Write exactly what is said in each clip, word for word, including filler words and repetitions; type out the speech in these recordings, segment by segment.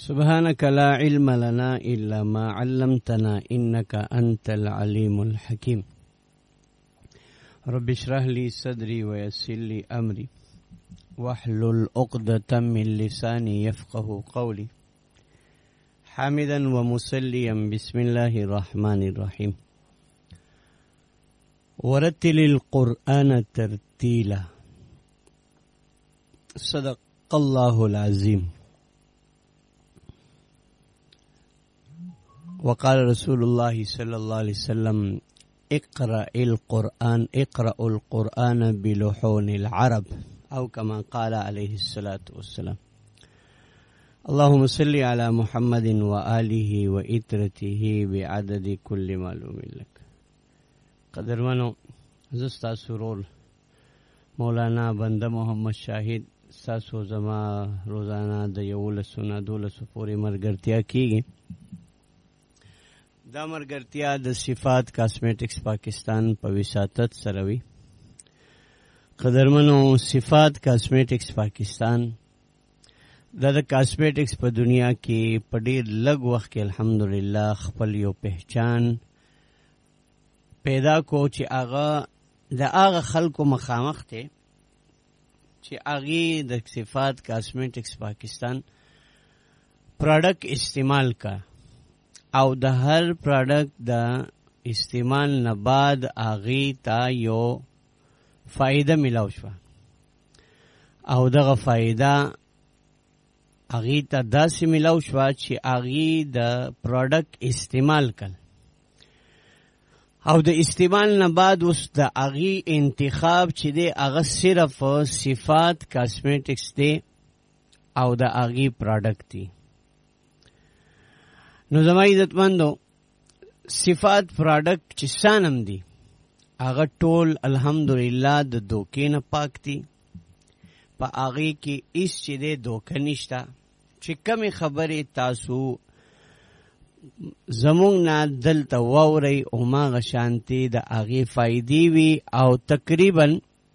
سبحانك لا علم لنا إلا ما علمتنا إنك أنت العليم الحكيم رب اشرح لي صدري ويسر لي أمري واحلل عقدة من لساني يفقه قولي حامدا ومصليا بسم الله الرحمن الرحيم ورتل القرآن ترتيلا صدق الله العظيم. وقال رسول الله صلى الله عليه وسلم اقرأ القرآن اقرأ القرآن بلحون العرب أو كما قال عليه الصلاة والسلام. اللهم صل على محمد وآله وإترته بعدد كل معلوم لك. قدرمنو زستا سرور مولانا بنده محمد شاهد ساسو زما روزانه د یولسو نه دولسو پورې مرګرتیا کیږي. دا مرګرتیا د صفات کاسمیټکس پاکستان په وساتت سره وی. قدرمنو صفات کاسمیټکس پاکستان دا د کاسمیټکس په دنیا کې په ډیر لږ وخت کې الحمدلله خپل یو پہچان پیدا کو چې هغه د هغه خلکو مخامخ ته چې هغه د صفات کاسمیټکس پاکستان پروډکټ استعمال کا او د هر پروډکټ د استعمال نه بعد هغه ته یو فائدہ ملاو شو او دغه فائدہ هغه ته داسې ملاو شو چې هغه د پروډکټ استعمال کړ او د استعمال نه بعد اوس د هغه انتخاب چې دی هغه صرف صفات کاسمیټکس دی او د هغه پروډکټ دی. نو زما عزتمندو صفات پروډکټ چې سانم دی هغه ټول الحمدلله د دوکې نه پاک دی. په هغه کې هیڅ چې دی دوکه نشته چې کمی خبرې تاسو زمونږ نه دلته واورئ او ماغه شانتي د هغې فایدې وي او تقریبا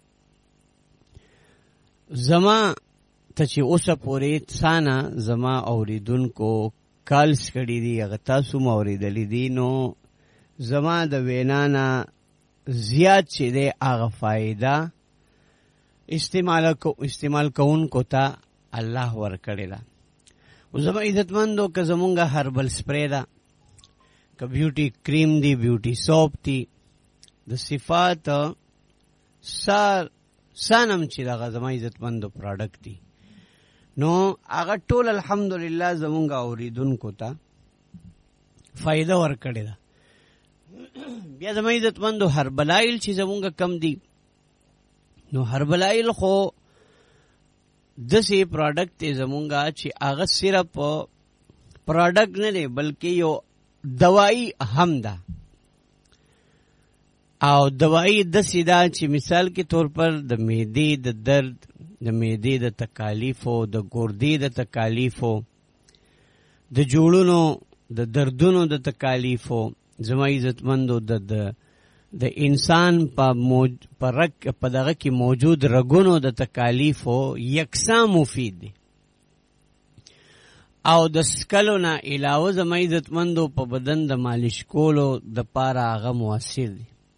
زما ته چې اوسه پورې څانه زما اوریدونکو کالس کړي دي هغه تاسو م اورېدلی دي. نو زما د وینا نه زیات چې دی هغه فایده استعمال کو استعمال کوونکو ته الله ورکړې ده. او زما عزتمندو که زمونږ هربل سپری ده که بیوټي کریم دی بیوټي سوپ دی د صفات سار سانم چې دغه زما عزتمندو پروډکټ دی نو هغه ټول الحمدلله زمونږ اوریدونکو ته فائدہ ورکړې ده. بیا زما عزتمندو هربلایل چې زمونږ کم دی نو هربلایل خو دسی پروډکټ دی زمونږ چې هغه صرف پروډکټ نه دی بلکې یو دوائی هم ده او دوائی دسی ده چې مثال کے طور پر د معدې د درد د معدې د تکالیفو د ګردې د تکالیفو د جوړونو د دردونو د تکالیفو زما عزتمندو د د انسان په موج په رګ په دغه کې موجود رګونو د تکالیفو یکساں مفید دی او د سکلو نه علاوه زما عزتمندو په بدن د مالش کولو د پاره هغه مؤثر دی.